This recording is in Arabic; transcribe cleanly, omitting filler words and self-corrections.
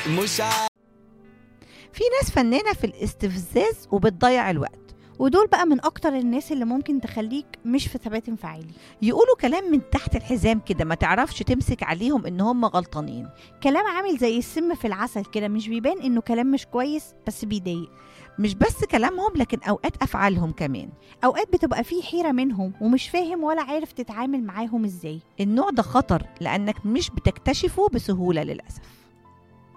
مش في ناس فنانة في الاستفزاز وبتضيع الوقت. ودول بقى من أكتر الناس اللي ممكن تخليك مش في ثبات انفعالي. يقولوا كلام من تحت الحزام كده، ما تعرفش تمسك عليهم ان هم غلطانين. كلام عامل زي السم في العسل كده، مش بيبان إنه كلام مش كويس بس بيضايق. مش بس كلامهم، لكن اوقات افعالهم كمان. أوقات بتبقى فيه حيرة منهم ومش فاهم ولا عارف تتعامل معاهم إزاي. النوع ده خطر، لانك مش بتكتشفه بسهولة للأسف.